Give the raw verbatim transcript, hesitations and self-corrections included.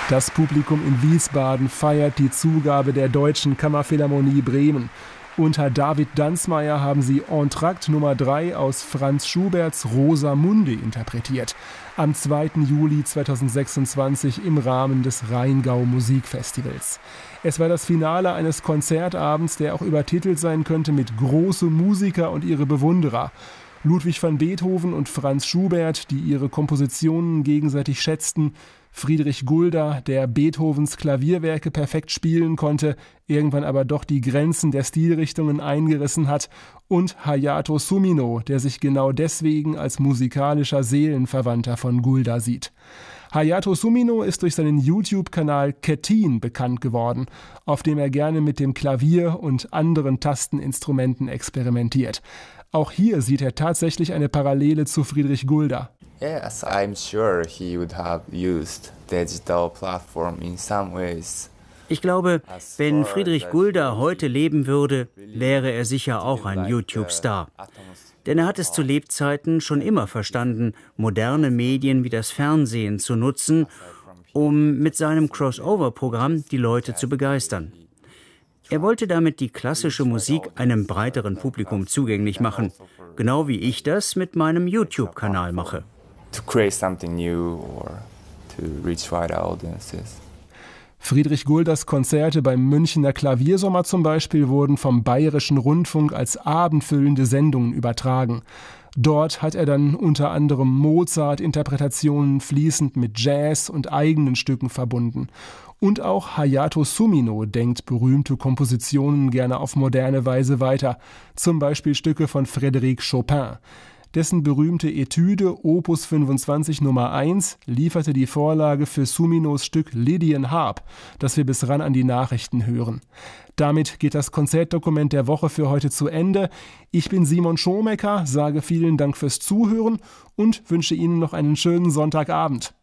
Das Publikum in Wiesbaden feiert die Zugabe der Deutschen Kammerphilharmonie Bremen. Unter David Danzmeier haben sie Entr'acte Nummer drei aus Franz Schuberts Rosamunde interpretiert. Am zweiten Juli zweitausendsechsundzwanzig im Rahmen des Rheingau Musikfestivals. Es war das Finale eines Konzertabends, der auch übertitelt sein könnte mit Große Musiker und ihre Bewunderer. Ludwig van Beethoven und Franz Schubert, die ihre Kompositionen gegenseitig schätzten, Friedrich Gulda, der Beethovens Klavierwerke perfekt spielen konnte, irgendwann aber doch die Grenzen der Stilrichtungen eingerissen hat, und Hayato Sumino, der sich genau deswegen als musikalischer Seelenverwandter von Gulda sieht. Hayato Sumino ist durch seinen YouTube-Kanal Kettin bekannt geworden, auf dem er gerne mit dem Klavier und anderen Tasteninstrumenten experimentiert. Auch hier sieht er tatsächlich eine Parallele zu Friedrich Gulda. Yes, I'm sure he would have used digital platform in some ways. Ich glaube, wenn Friedrich Gulda heute leben würde, wäre er sicher auch ein YouTube-Star. Denn er hat es zu Lebzeiten schon immer verstanden, moderne Medien wie das Fernsehen zu nutzen, um mit seinem Crossover-Programm die Leute zu begeistern. Er wollte damit die klassische Musik einem breiteren Publikum zugänglich machen, genau wie ich das mit meinem YouTube-Kanal mache. To create something new or to reach wider audiences. Friedrich Guldas Konzerte beim Münchener Klaviersommer zum Beispiel wurden vom Bayerischen Rundfunk als abendfüllende Sendungen übertragen. Dort hat er dann unter anderem Mozart-Interpretationen fließend mit Jazz und eigenen Stücken verbunden. Und auch Hayato Sumino denkt berühmte Kompositionen gerne auf moderne Weise weiter, zum Beispiel Stücke von Frédéric Chopin. Dessen berühmte Etüde Opus fünfundzwanzig Nummer eins lieferte die Vorlage für Suminos Stück Lydian Harp, das wir bis ran an die Nachrichten hören. Damit geht das Konzertdokument der Woche für heute zu Ende. Ich bin Simon Schomecker, sage vielen Dank fürs Zuhören und wünsche Ihnen noch einen schönen Sonntagabend.